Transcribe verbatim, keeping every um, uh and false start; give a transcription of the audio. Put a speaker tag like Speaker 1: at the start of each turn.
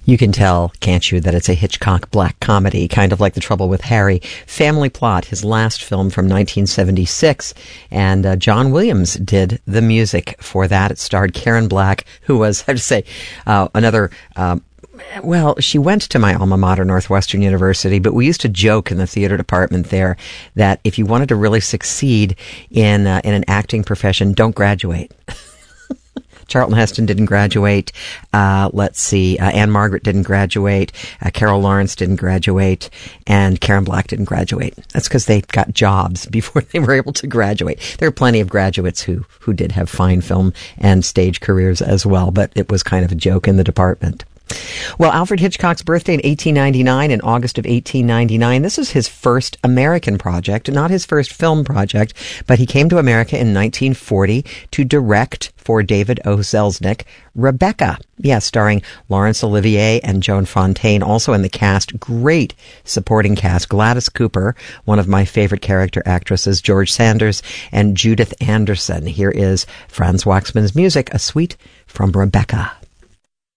Speaker 1: You can tell, can't you, that it's a Hitchcock black comedy, kind of like The Trouble with Harry. Family Plot, his last film from nineteen seventy-six, and uh, John Williams did the music for that. It starred Karen Black, who was, I have to say, uh, another... Uh, Well, she went to my alma mater, Northwestern University, but we used to joke in the theater department there that if you wanted to really succeed in uh, in an acting profession, don't graduate. Charlton Heston didn't graduate. Uh, let's see. Uh, Anne Margaret didn't graduate. Uh, Carol Lawrence didn't graduate. And Karen Black didn't graduate. That's because they got jobs before they were able to graduate. There are plenty of graduates who, who did have fine film and stage careers as well, but it was kind of a joke in the department. Well, Alfred Hitchcock's birthday in eighteen ninety-nine, in August of eighteen ninety-nine. This is his first American project, not his first film project, but he came to America in nineteen forty to direct for David O. Selznick, Rebecca. Yes, starring Laurence Olivier and Joan Fontaine. Also in the cast, great supporting cast. Gladys Cooper, one of my favorite character actresses, George Sanders, and Judith Anderson. Here is Franz Waxman's music, A Suite from Rebecca.